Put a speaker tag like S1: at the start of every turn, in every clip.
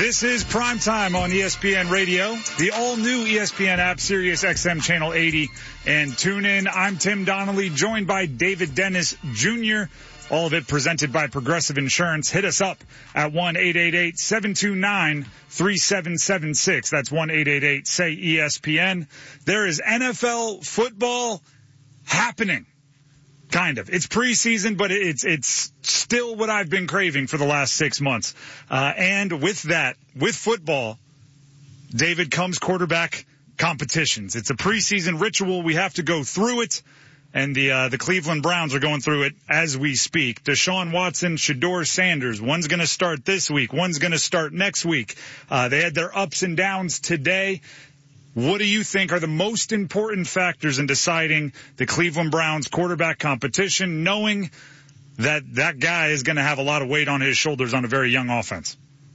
S1: This is Primetime on ESPN Radio, the all-new ESPN app, Sirius XM Channel 80, and tune in. I'm Tim Donnelly, joined by David Dennis Jr., all of it presented by Progressive Insurance. Hit us up at 1-888-729-3776. That's 1-888-SAY-ESPN. There is NFL football happening. Kind of. It's preseason, but it's still what I've been craving for the last 6 months. And with that, with football, David, comes quarterback competitions. It's a preseason ritual. We have to go through it. And the Cleveland Browns are going through it as we speak. Deshaun Watson, Shedeur Sanders. One's going to start this week. One's going to start next week. They had their ups and downs today. What do you think are the most important factors in deciding the Cleveland Browns quarterback competition, knowing that that guy is going to have a lot of weight on his shoulders on a very young offense?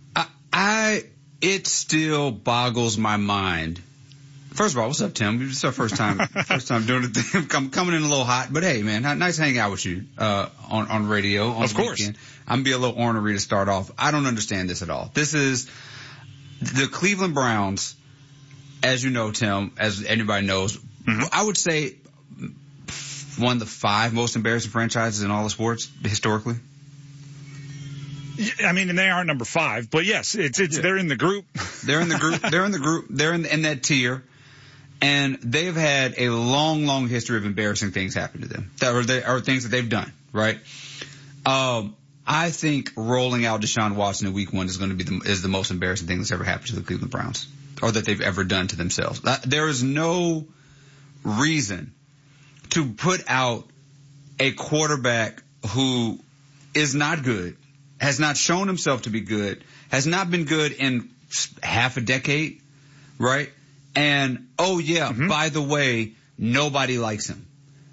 S2: It still boggles my mind. First of all, what's up, Tim? It's our first time doing it. I'm coming in a little hot, but hey, man, nice hanging out with you on radio. On
S1: of course.
S2: Weekend. I'm gonna be a little ornery to start off. I don't understand this at all. This is the Cleveland Browns. As you know, Tim, as anybody knows, I would say one of the 5 most embarrassing franchises in all of sports historically.
S1: I mean, and they aren't number 5, but yes, they're in the group.
S2: They're in the group. They're in that tier, and they've had a long history of embarrassing things happen to them. That are things that they've done, right? I think rolling out Deshaun Watson in week 1 is going to be the most embarrassing thing that's ever happened to the Cleveland Browns, or that they've ever done to themselves. There is no reason to put out a quarterback who is not good, has not shown himself to be good, has not been good in half a decade, right? And, by the way, nobody likes him.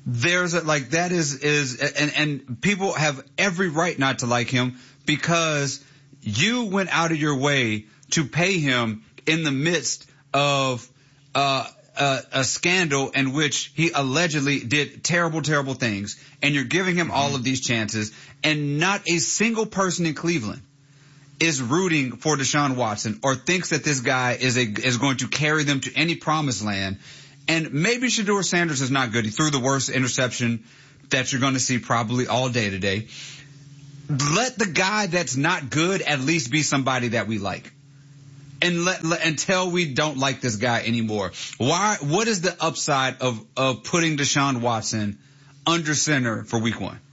S2: And people have every right not to like him because you went out of your way to pay him in the midst of a scandal in which he allegedly did terrible things, and you're giving him all of these chances, and not a single person in Cleveland is rooting for Deshaun Watson or thinks that this guy is going to carry them to any promised land. And maybe Shedeur Sanders is not good. He threw the worst interception that you're going to see probably all day today. Let the guy that's not good at least be somebody that we like. And until we don't like this guy anymore. What is the upside of putting Deshaun Watson under center for week 1?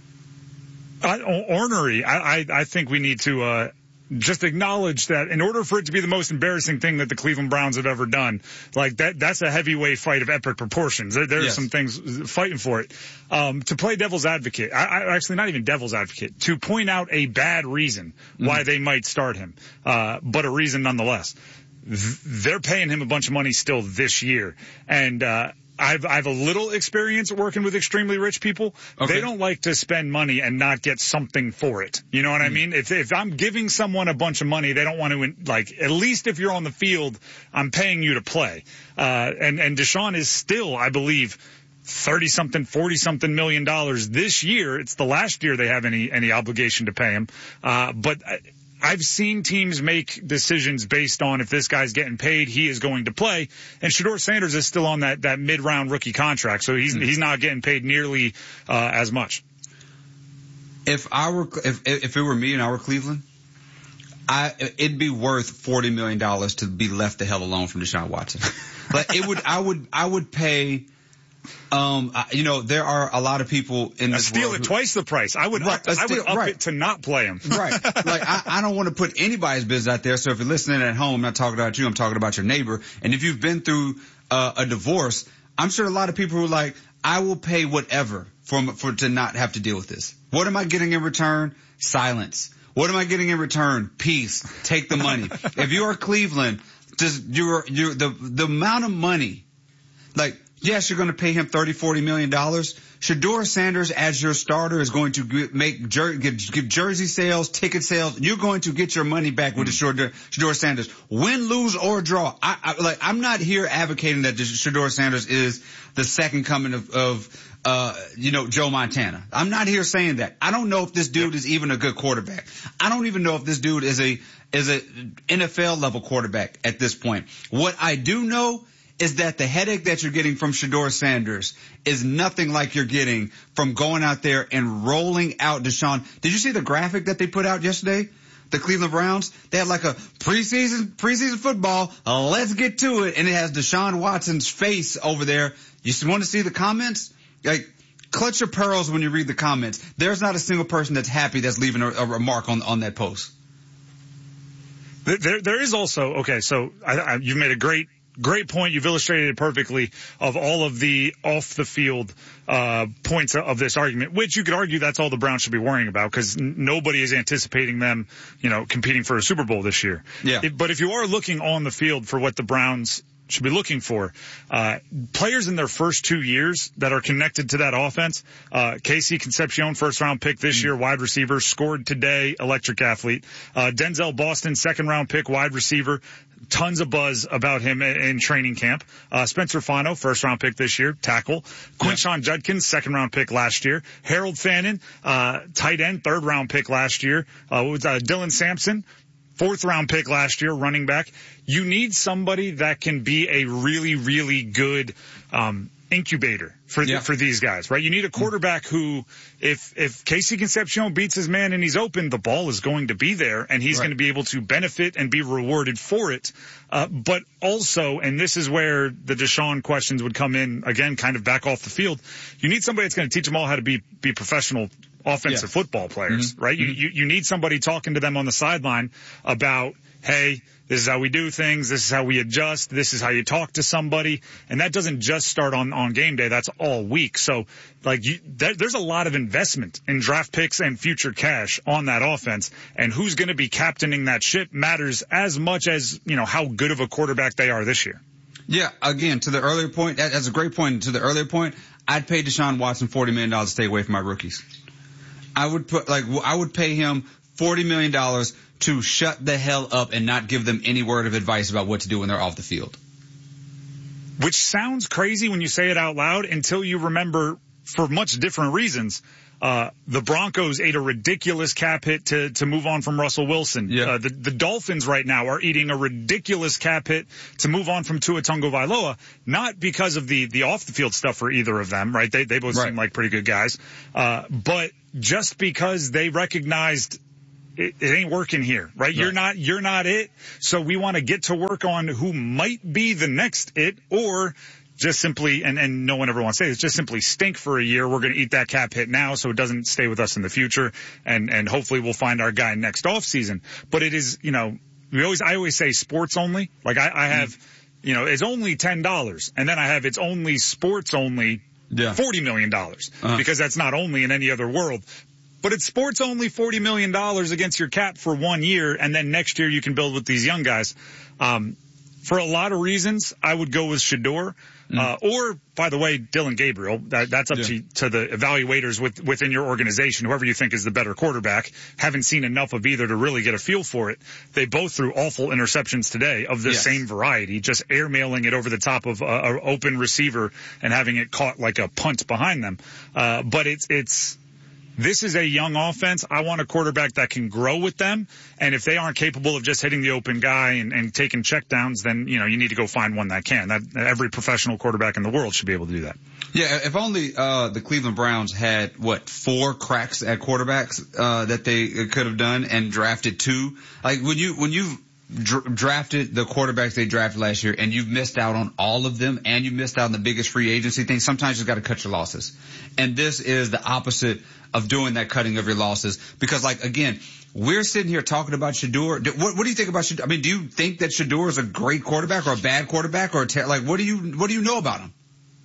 S1: Ornery. I think we need to just acknowledge that in order for it to be the most embarrassing thing that the Cleveland Browns have ever done, like that's a heavyweight fight of epic proportions. There's some things fighting for it. To play devil's advocate, actually not even devil's advocate, to point out a bad reason why they might start him, but a reason nonetheless. They're paying him a bunch of money still this year, and I've a little experience working with extremely rich people. Okay. They don't like to spend money and not get something for it. You know what I mean? If I'm giving someone a bunch of money, they don't want to, at least if you're on the field, I'm paying you to play. And Deshaun is still, I believe, 30-something, 40-something million dollars this year. It's the last year they have any obligation to pay him. But I've seen teams make decisions based on if this guy's getting paid, he is going to play. And Shedeur Sanders is still on that mid-round rookie contract, so he's not getting paid nearly as much.
S2: If it were me and I were Cleveland, it'd be worth $40 million to be left the hell alone from Deshaun Watson. Like I would pay. There are a lot of people in this
S1: steal
S2: world
S1: it twice the price. I would up it to not play him.
S2: Right. Like I don't want to put anybody's business out there. So if you're listening at home, I'm not talking about you. I'm talking about your neighbor. And if you've been through a divorce, I'm sure a lot of people who are like, I will pay whatever for to not have to deal with this. What am I getting in return? Silence. What am I getting in return? Peace. Take the money. If you are Cleveland, the amount of money, like. Yes, you're going to pay him $30-40 million. Shedeur Sanders as your starter is going to give jersey sales, ticket sales. You're going to get your money back with the Shedeur Sanders. Win, lose, or draw. I'm not here advocating that Shedeur Sanders is the second coming of Joe Montana. I'm not here saying that. I don't know if this dude is even a good quarterback. I don't even know if this dude is a NFL level quarterback at this point. What I do know is that the headache that you're getting from Shedeur Sanders is nothing like you're getting from going out there and rolling out Deshaun. Did you see the graphic that they put out yesterday? The Cleveland Browns, they had like a preseason football. Let's get to it. And it has Deshaun Watson's face over there. You want to see the comments? Like, clutch your pearls when you read the comments. There's not a single person that's happy that's leaving a remark on that post.
S1: There is also, okay, so you've made a great point. You've illustrated it perfectly of all of the off the field points of this argument, which you could argue that's all the Browns should be worrying about because nobody is anticipating them, competing for a Super Bowl this year.
S2: Yeah.
S1: But if you are looking on the field for what the Browns should be looking for, players in their first 2 years that are connected to that offense. Casey Concepcion, first round pick this year, wide receiver, scored today, electric athlete. Denzel Boston, second round pick, wide receiver. Tons of buzz about him in training camp. Spencer Fano, first round pick this year, tackle. Quinshon Judkins, second round pick last year. Harold Fannin, tight end, third round pick last year. Dylan Sampson, fourth round pick last year, running back. You need somebody that can be a really, really good incubator for these guys, right? You need a quarterback who, if Casey Concepcion beats his man and he's open, the ball is going to be there and he's going to be able to benefit and be rewarded for it. But also, and this is where the Deshaun questions would come in again, kind of back off the field. You need somebody that's going to teach them all how to be professional offensive football players, right? You need somebody talking to them on the sideline about, hey, this is how we do things. This is how we adjust. This is how you talk to somebody. And that doesn't just start on game day. That's all week. So, there's a lot of investment in draft picks and future cash on that offense. And who's going to be captaining that ship matters as much as, how good of a quarterback they are this year.
S2: Yeah, again, to the earlier point, that's a great point. To the earlier point, I'd pay Deshaun Watson $40 million to stay away from my rookies. I would pay him $40 million to shut the hell up and not give them any word of advice about what to do when they're off the field.
S1: Which sounds crazy when you say it out loud until you remember, for much different reasons, the Broncos ate a ridiculous cap hit to move on from Russell Wilson.
S2: Yeah.
S1: The Dolphins right now are eating a ridiculous cap hit to move on from Tua Tagovailoa, not because of the off the field stuff for either of them, right? They both seem like pretty good guys. But just because they recognized it ain't working here, right? You're not it. So we want to get to work on who might be the next it, or just simply, and no one ever wants to say this, just simply stink for a year. We're going to eat that cap hit now so it doesn't stay with us in the future. And hopefully we'll find our guy next off season. But it is, I always say sports only. Like I have, it's only $10. And then I have, it's only sports only $40 million because that's not only in any other world. But it's sports only $40 million against your cap for 1 year, and then next year you can build with these young guys. For a lot of reasons, I would go with Shedeur. Or, by the way, Dylan Gabriel. That's up to the evaluators within your organization, whoever you think is the better quarterback. Haven't seen enough of either to really get a feel for it. They both threw awful interceptions today of the same variety, just airmailing it over the top of an open receiver and having it caught like a punt behind them. But this is a young offense. I want a quarterback that can grow with them. And if they aren't capable of just hitting the open guy and taking checkdowns, then, you need to go find one that can. Every professional quarterback in the world should be able to do that.
S2: Yeah, if only the Cleveland Browns had, 4 cracks at quarterbacks that they could have done and drafted 2. Like, when you've drafted the quarterbacks they drafted last year and you've missed out on all of them and you missed out on the biggest free agency thing, sometimes you've got to cut your losses. And this is the opposite of doing that cutting of your losses. Because, again, we're sitting here talking about Shedeur. What do you think about Shedeur? I mean, do you think that Shedeur is a great quarterback or a bad quarterback or what do you know about him?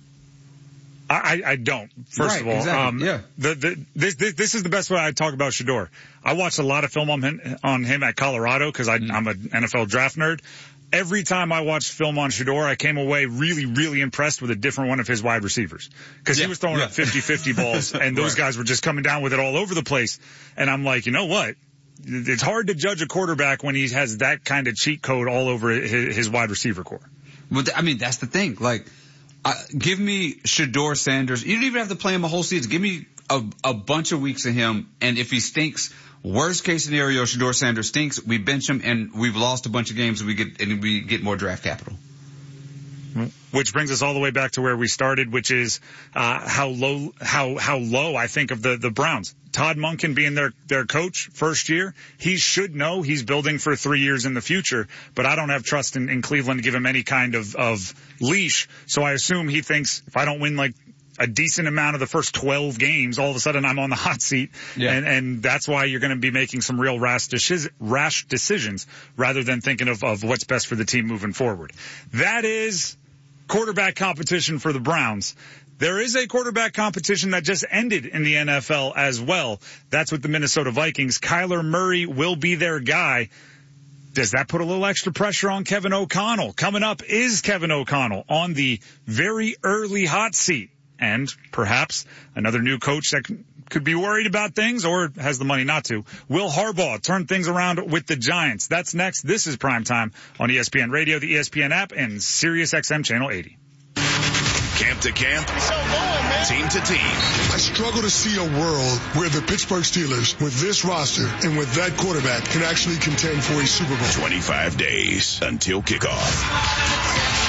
S1: I don't, first of all.
S2: Exactly.
S1: This is the best way I talk about Shedeur. I watched a lot of film on him at Colorado because I'm an NFL draft nerd. every time I watched film on Shedeur, I came away really, really impressed with a different one of his wide receivers. Because he was throwing up 50-50 balls, and those guys were just coming down with it all over the place. And I'm like, you know what? It's hard to judge a quarterback when he has that kind of cheat code all over his wide receiver core.
S2: Well, I mean, that's the thing. Like, give me Shedeur Sanders. You don't even have to play him a whole season. Give me a bunch of weeks of him, and if he stinks, worst case scenario, Shedeur Sanders stinks, we bench him, and we've lost a bunch of games, and we get more draft capital.
S1: Which brings us all the way back to where we started, which is how low I think of the Browns. Todd Monken being their coach first year, he should know he's building for 3 years in the future, but I don't have trust in Cleveland to give him any kind of leash. So I assume he thinks if I don't win like a decent amount of the first 12 games, all of a sudden I'm on the hot seat. Yeah. And that's why you're going to be making some real rash decisions rather than thinking of what's best for the team moving forward. That is quarterback competition for the Browns. There is a quarterback competition that just ended in the NFL as well. That's with the Minnesota Vikings. Kyler Murray will be their guy. Does that put a little extra pressure on Kevin O'Connell? Coming up is Kevin O'Connell on the very early hot seat. And perhaps another new coach that could be worried about things or has the money not to. Will Harbaugh turn things around with the Giants? That's next. This is Primetime on ESPN Radio, the ESPN app, and Sirius XM Channel 80.
S3: Camp to camp, team to team.
S4: I struggle to see a world where the Pittsburgh Steelers, with this roster and with that quarterback, can actually contend for a Super Bowl.
S3: 25 days until kickoff.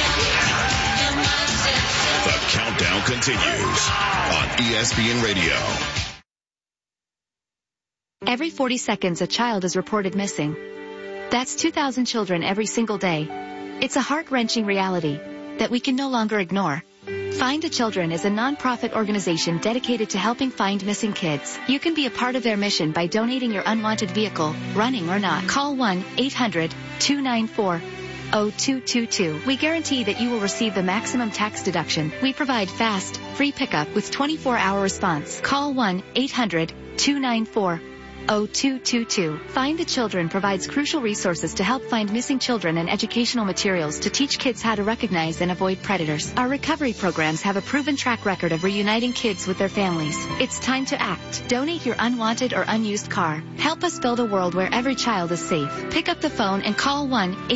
S3: The countdown continues on ESPN Radio.
S5: Every 40 seconds, a child is reported missing. That's 2,000 children every single day. It's a heart-wrenching reality that we can no longer ignore. Find a Children is a non-profit organization dedicated to helping find missing kids. You can be a part of their mission by donating your unwanted vehicle, running or not. Call 1-800-294-0222. We guarantee that you will receive the maximum tax deduction. We provide fast, free pickup with 24-hour response. Call 1-800-294-0222. Find the Children provides crucial resources to help find missing children and educational materials to teach kids how to recognize and avoid predators. Our recovery programs have a proven track record of reuniting kids with their families. It's time to act. Donate your unwanted or unused car. Help us build a world where every child is safe. Pick up the phone and call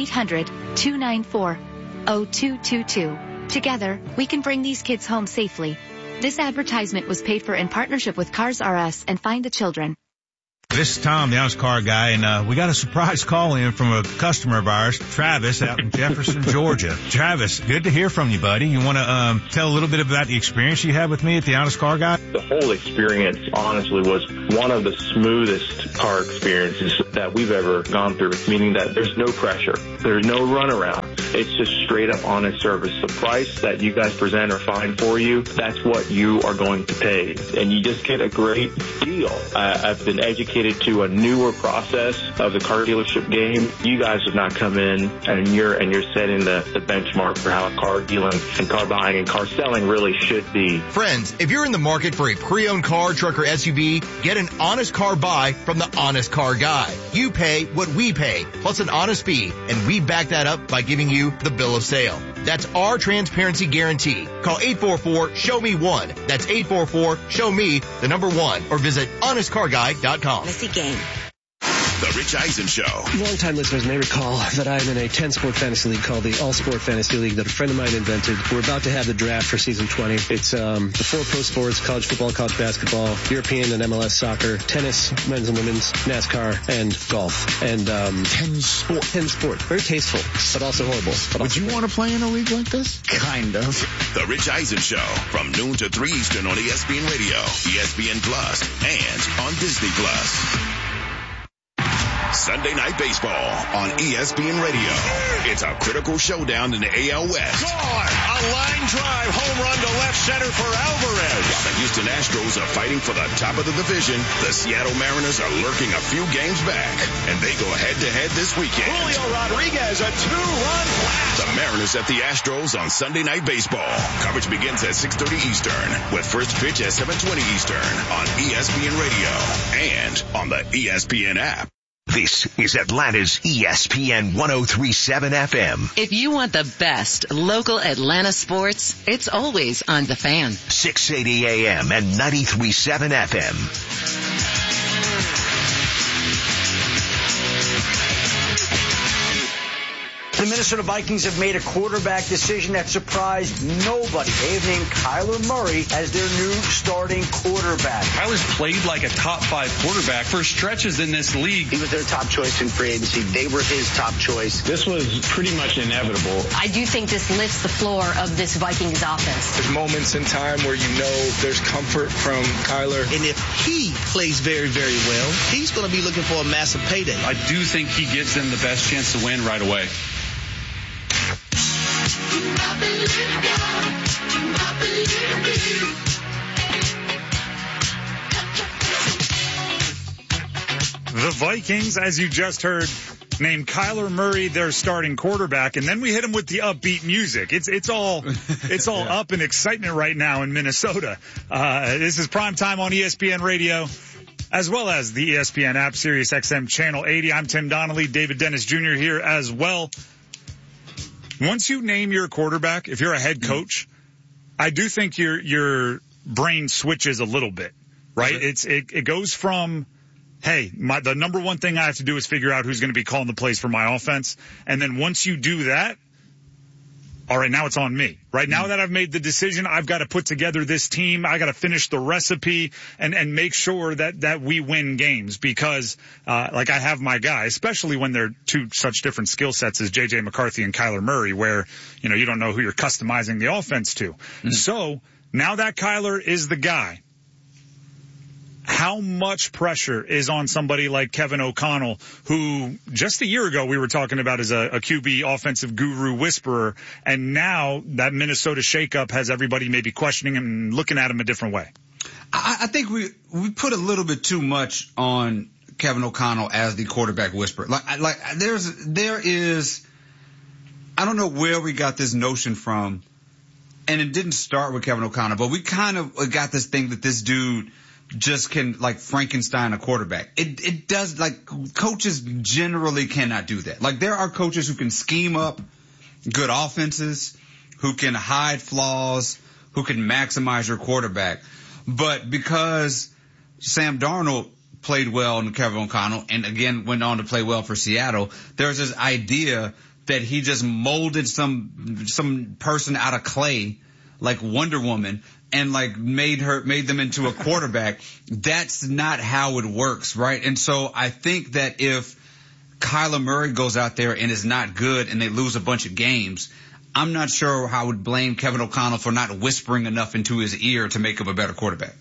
S5: 1-800-294-0222. Together, we can bring these kids home safely. This advertisement was paid for in partnership with Cars R Us and Find the Children.
S6: This is Tom, the Honest Car Guy, and we got a surprise call in from a customer of ours, Travis, out in Jefferson, Georgia. Travis, good to hear from you, buddy. You want to tell a little bit about the experience you had with me at the Honest Car Guy?
S7: The whole experience, honestly, was one of the smoothest car experiences that we've ever gone through, meaning that there's no pressure. There's no runaround. It's just straight up honest service. The price that you guys present or find for you, that's what you are going to pay. And you just get a great deal. I've been educated to a newer process of the car dealership game. You guys have not come in and you're setting the benchmark for how car dealing and car buying and car selling really should be.
S8: Friends, if you're in the market for a pre-owned car, truck, or SUV, get an honest car buy from the Honest Car Guy. You pay what we pay, plus an honest fee, and we back that up by giving you the bill of sale. That's our transparency guarantee. Call 844-SHOW-ME-1. That's 844-SHOW-ME-1. Or visit honestcarguy.com.
S9: Messy game.
S3: The Rich Eisen Show.
S10: Long-time listeners may recall that I'm in a 10-sport fantasy league called the All-Sport Fantasy League that a friend of mine invented. We're about to have the draft for season 20. It's the 4 pro sports, college football, college basketball, European and MLS soccer, tennis, men's and women's, NASCAR, and golf. And 10 sport. Very tasteful, but also horrible.
S11: Would you want to play in a league like this? Kind of.
S3: The Rich Eisen Show from noon to 3 Eastern on ESPN Radio, ESPN Plus, and on Disney Plus. Sunday Night Baseball on ESPN Radio. It's a critical showdown in the AL West.
S12: Gone! A line drive home run to left center for Alvarez.
S3: While the Houston Astros are fighting for the top of the division, the Seattle Mariners are lurking a few games back, and they go head-to-head this weekend.
S12: Julio Rodriguez, a 2-run blast.
S3: The Mariners at the Astros on Sunday Night Baseball. Coverage begins at 6:30 Eastern, with first pitch at 7:20 Eastern on ESPN Radio and on the ESPN app.
S8: This is Atlanta's ESPN 1037 FM.
S9: If you want the best local Atlanta sports, it's always on The Fan.
S8: 680 AM and 93.7 FM.
S13: The Minnesota Vikings have made a quarterback decision that surprised nobody. They've named Kyler Murray as their new starting quarterback.
S14: Kyler's played like a top 5 quarterback for stretches in this league.
S15: He was their top choice in free agency. They were his top choice.
S16: This was pretty much inevitable.
S17: I do think this lifts the floor of this Vikings offense.
S16: There's moments in time where you know there's comfort from Kyler.
S18: And if he plays very, very well, he's going to be looking for a massive payday.
S14: I do think he gives them the best chance to win right away.
S1: The Vikings, as you just heard, named Kyler Murray their starting quarterback, and then we hit him with the upbeat music. It's all up and excitement right now in Minnesota. This is Prime Time on ESPN Radio, as well as the ESPN app, Sirius XM Channel 80. I'm Tim Donnelly, David Dennis Jr. here as well. Once you name your quarterback, if you're a head coach, I do think your brain switches a little bit, right? It goes from, hey, the number one thing I have to do is figure out who's going to be calling the plays for my offense. And then once you do that, all right, now it's on me. Right now that I've made the decision, I've got to put together this team. I got to finish the recipe and make sure that we win games because, like I have my guy, especially when they're two such different skill sets as J.J. McCarthy and Kyler Murray, where, you don't know who you're customizing the offense to. So now that Kyler is the guy, how much pressure is on somebody like Kevin O'Connell, who just a year ago we were talking about as a QB offensive guru whisperer, and now that Minnesota shakeup has everybody maybe questioning him and looking at him a different way?
S2: I think we put a little bit too much on Kevin O'Connell as the quarterback whisperer. There is, I don't know where we got this notion from, and it didn't start with Kevin O'Connell, but we kind of got this thing that this dude just can like Frankenstein a quarterback. It does, coaches generally cannot do that. There are coaches who can scheme up good offenses, who can hide flaws, who can maximize your quarterback. But because Sam Darnold played well in Kevin O'Connell and again went on to play well for Seattle, there's this idea that he just molded some person out of clay like Wonder Woman and made them into a quarterback. That's not how it works, right? And so I think that if Kyler Murray goes out there and is not good and they lose a bunch of games, I'm not sure how I would blame Kevin O'Connell for not whispering enough into his ear to make him a better quarterback.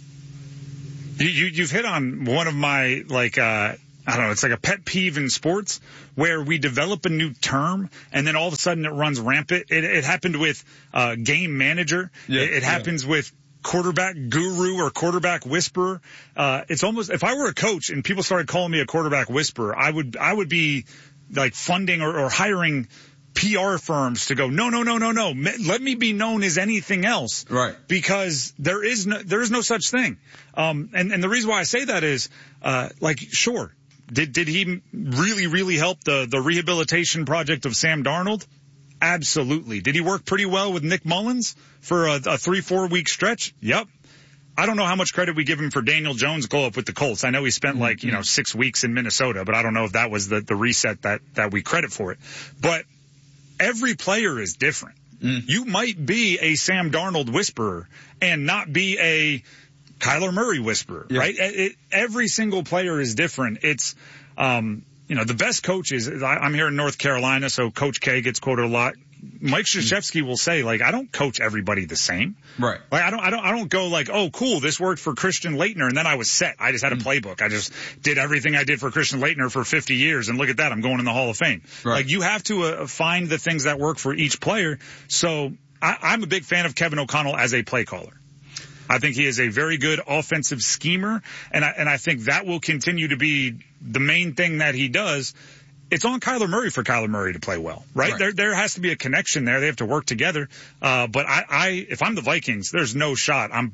S1: You've hit on one of my, I don't know, it's like a pet peeve in sports where we develop a new term and then all of a sudden it runs rampant. It happened with game manager. Yeah, it happens with quarterback guru or quarterback whisperer. It's almost, if I were a coach and people started calling me a quarterback whisperer, I would be funding or hiring PR firms to go, no. Let me be known as anything else.
S2: Right.
S1: Because there is no such thing. And the reason why I say that is, sure. Did he really, really help the rehabilitation project of Sam Darnold? Absolutely. Did he work pretty well with Nick Mullins for a 3-4 week stretch? Yep. I don't know how much credit we give him for Daniel Jones' glow up with the Colts. I know he spent 6 weeks in Minnesota, but I don't know if that was the reset that we credit for it. But every player is different. You might be a Sam Darnold whisperer and not be a Kyler Murray whisperer, right? Every single player is different. It's, the best coaches, I'm here in North Carolina, so Coach K gets quoted a lot. Mike Krzyzewski will say, I don't coach everybody the same.
S2: Right.
S1: I don't go oh, cool, this worked for Christian Laettner, and then I was set. I just had a playbook. I just did everything I did for Christian Laettner for 50 years, and look at that, I'm going in the Hall of Fame.
S2: Right.
S1: You have to find the things that work for each player. So I'm a big fan of Kevin O'Connell as a play caller. I think he is a very good offensive schemer, and I think that will continue to be the main thing that he does. It's on Kyler Murray for Kyler Murray to play well, right? There has to be a connection there. They have to work together. But if I'm the Vikings, there's no shot I'm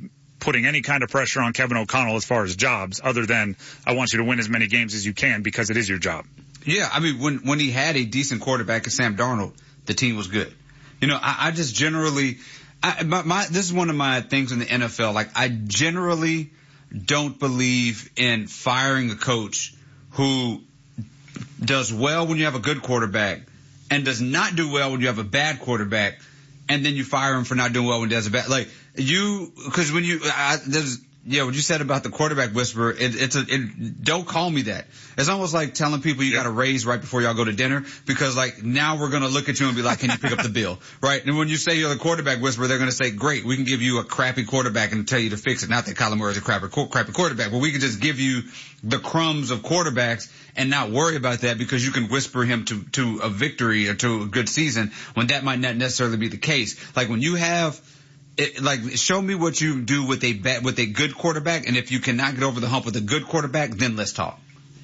S1: putting any kind of pressure on Kevin O'Connell as far as jobs, other than I want you to win as many games as you can because it is your job.
S2: Yeah, I mean, when he had a decent quarterback as Sam Darnold, the team was good. You know, I just generally, this is one of my things in the NFL. Like, I generally don't believe in firing a coach who does well when you have a good quarterback and does not do well when you have a bad quarterback, and then you fire him for not doing well when he does a bad. Like, because when what you said about the quarterback whisperer, don't call me that. It's almost like telling people you got a raise right before y'all go to dinner, because like now we're going to look at you and be like, can you pick up the bill? Right? And when you say you're the quarterback whisperer, they're going to say, great, we can give you a crappy quarterback and tell you to fix it. Not that Kyler Murray is a crappy quarterback, but we can just give you the crumbs of quarterbacks and not worry about that because you can whisper him to a victory or to a good season when that might not necessarily be the case. Like when you have, show me what you do with a good quarterback, and if you cannot get over the hump with a good quarterback, then let's talk.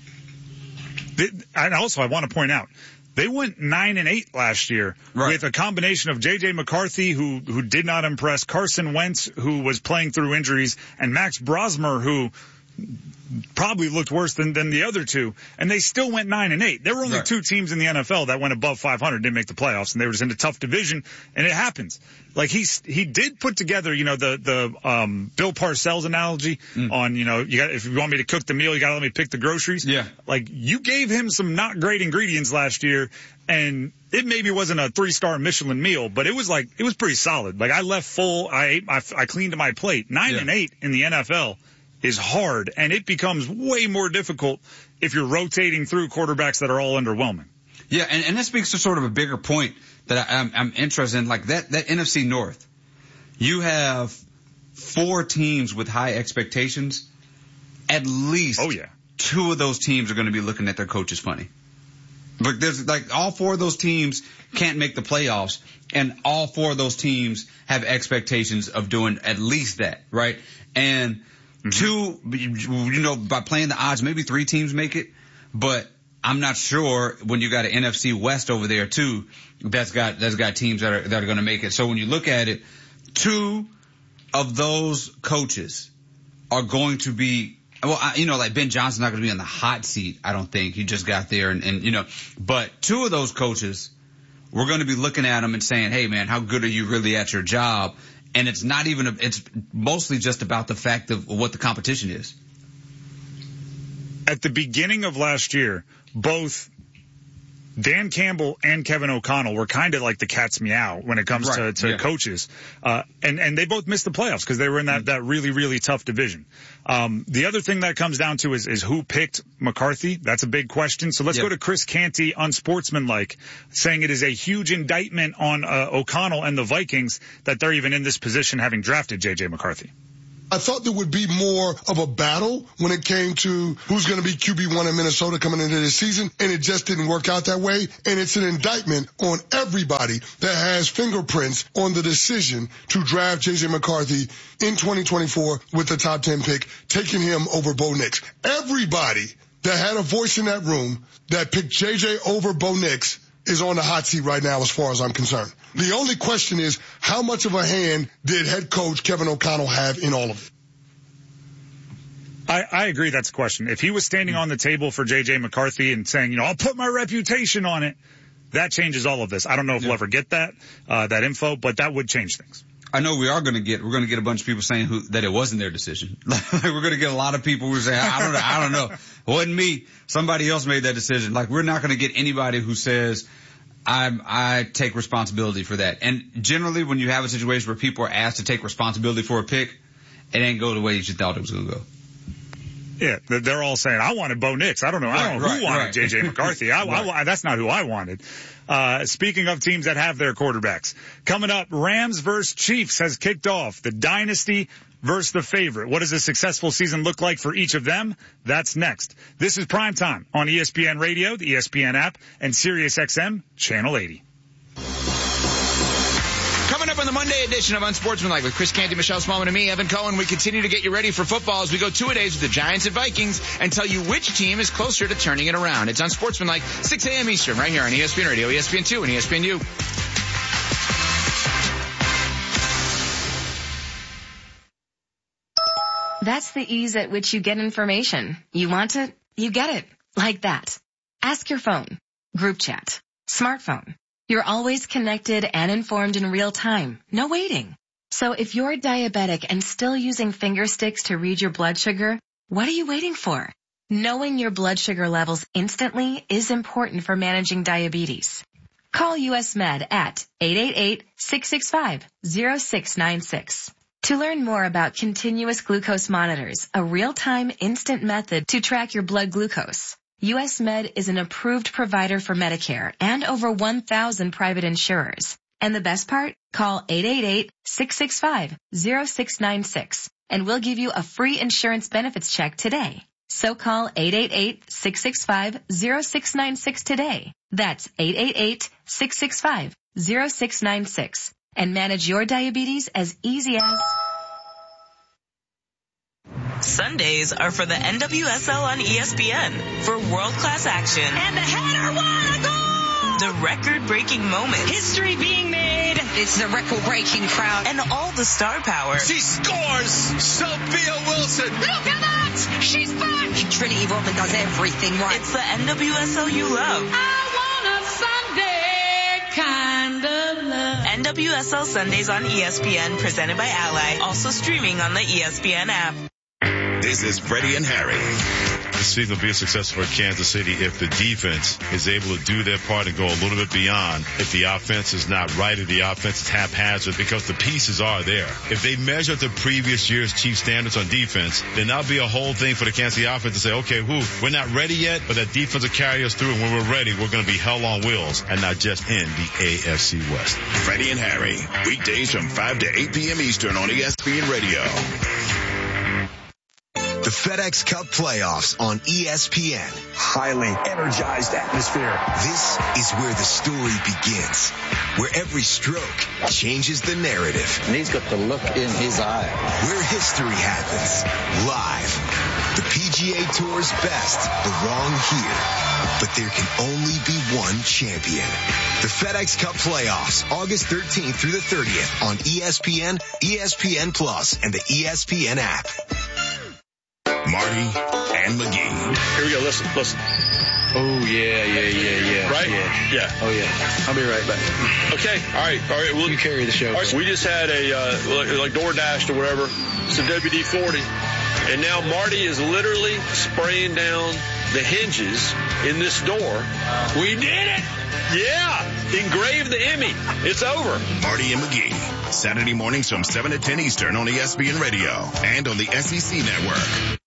S1: And also, I want to point out, they went 9-8 last year with a combination of J.J. McCarthy, who did not impress, Carson Wentz, who was playing through injuries, and Max Brosmer, who probably looked worse than the other two, and they still went 9-8. There were only two teams in the NFL that went above 500, didn't make the playoffs, and they were just in a tough division, and it happens. Like he did put together, the Bill Parcells analogy on, if you want me to cook the meal, you gotta let me pick the groceries. Yeah. Like you gave him some not great ingredients last year, and it maybe wasn't a 3-star Michelin meal, but it was pretty solid. Like I left full, I cleaned my plate. 9-8 in the NFL is hard, and it becomes way more difficult if you're rotating through quarterbacks that are all underwhelming.
S2: Yeah, and that speaks to sort of a bigger point that I'm interested in, like that NFC North. You have 4 teams with high expectations. At least 2 of those teams are going to be looking at their coaches funny. Look, there's all 4 of those teams can't make the playoffs, and all 4 of those teams have expectations of doing at least that, right? And 2, by playing the odds, maybe 3 teams make it, but I'm not sure when you got an NFC West over there too, that's got teams that are going to make it. So when you look at it, 2 of those coaches are going to be, like Ben Johnson's not going to be on the hot seat, I don't think. He just got there but 2 of those coaches, we're going to be looking at them and saying, hey man, how good are you really at your job? And it's not even, it's mostly just about the fact of what the competition is.
S1: At the beginning of last year, both Dan Campbell and Kevin O'Connell were kind of like the cat's meow when it comes to coaches. And they both missed the playoffs because they were in that really, really tough division. The other thing that comes down to is who picked McCarthy. That's a big question. So let's go to Chris Canty, unsportsmanlike, saying it is a huge indictment on O'Connell and the Vikings that they're even in this position having drafted J.J. McCarthy.
S4: I thought there would be more of a battle when it came to who's going to be QB1 in Minnesota coming into this season, and it just didn't work out that way. And it's an indictment on everybody that has fingerprints on the decision to draft J.J. McCarthy in 2024 with the top 10 pick, taking him over Bo Nix. Everybody that had a voice in that room that picked J.J. over Bo Nix is on the hot seat right now as far as I'm concerned. The only question is, how much of a hand did head coach Kevin O'Connell have in all of it?
S1: I agree that's a question. If he was standing on the table for J.J. McCarthy and saying, I'll put my reputation on it, that changes all of this. I don't know if we'll ever get that info, but that would change things.
S2: I know we're going to get a bunch of people saying that it wasn't their decision. We're going to get a lot of people who say, I don't know. It wasn't me. Somebody else made that decision. Like, we're not going to get anybody who says, I take responsibility for that. And generally, when you have a situation where people are asked to take responsibility for a pick, it ain't go the way you thought it was going to go.
S1: Yeah, they're all saying, I wanted Bo Nix. I don't know who wanted J.J. McCarthy. That's not who I wanted. Speaking of teams that have their quarterbacks, coming up, Rams versus Chiefs has kicked off. The dynasty versus the favorite. What does a successful season look like for each of them? That's next. This is Primetime on ESPN Radio, the ESPN app, and SiriusXM Channel 80.
S19: Coming up on the Monday edition of Unsportsmanlike with Chris Canty, Michelle Smallman, and me, Evan Cohen, we continue to get you ready for football as we go 2-a-days with the Giants and Vikings and tell you which team is closer to turning it around. It's Unsportsmanlike, 6 a.m. Eastern, right here on ESPN Radio, ESPN2, and ESPNU.
S17: That's the ease at which you get information. You want it, you get it. Like that. Ask your phone, group chat, smartphone. You're always connected and informed in real time. No waiting. So if you're diabetic and still using finger sticks to read your blood sugar, what are you waiting for? Knowing your blood sugar levels instantly is important for managing diabetes. Call US Med at 888-665-0696. To learn more about continuous glucose monitors, a real-time instant method to track your blood glucose. US Med is an approved provider for Medicare and over 1,000 private insurers. And the best part? Call 888-665-0696 and we'll give you a free insurance benefits check today. So call 888-665-0696 today. That's 888-665-0696 and manage your diabetes as easy as...
S20: Sundays are for the NWSL on ESPN for world-class action. And the header, what a goal! The record-breaking moments.
S21: History being made. It's the record-breaking crowd.
S20: And all the star power.
S12: She scores! Sophia Wilson!
S21: Look at that! She's back! Trinity Rodman does everything right.
S20: It's the NWSL you love.
S21: I want a Sunday kind of love.
S20: NWSL Sundays on ESPN, presented by Ally. Also streaming on the ESPN app.
S3: This is Freddie and Harry.
S22: This season will be a success for Kansas City if the defense is able to do their part and go a little bit beyond. If the offense is not right or the offense is haphazard, because the pieces are there. If they measure the previous year's Chief standards on defense, then that'll be a whole thing for the Kansas City offense to say, okay, we're not ready yet, but that defense will carry us through, and when we're ready, we're going to be hell on wheels and not just in the AFC West.
S3: Freddie and Harry, weekdays from 5 to 8 p.m. Eastern on ESPN Radio.
S23: The FedEx Cup playoffs on ESPN.
S24: Highly energized atmosphere.
S23: This is where the story begins, where every stroke changes the narrative.
S25: And he's got the look in his eye.
S23: Where history happens, live. The PGA Tour's best belong here. But there can only be one champion. The FedEx Cup playoffs, August 13th through the 30th on ESPN, ESPN Plus, and the ESPN app.
S3: Marty and McGee.
S24: Here we go. Listen.
S25: Oh, yeah.
S24: Right?
S25: Yeah.
S24: Oh, yeah.
S25: I'll be right back.
S24: Okay. All right. Well,
S25: you carry the show.
S24: All right, we just had a, like DoorDash or whatever, some WD-40. And now Marty is literally spraying down the hinges in this door. We did it! Yeah! Engraved the Emmy. It's over.
S3: Marty and McGee. Saturday mornings from 7 to 10 Eastern on ESPN Radio and on the SEC Network.